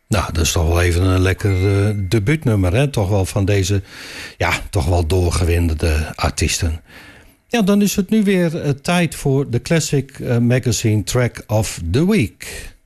Nou, dat is toch wel even een lekker debuutnummer, hè? Toch wel van deze, toch wel doorgewinterde artiesten. Ja, dan is het nu weer tijd voor de Classic Magazine Track of the Week.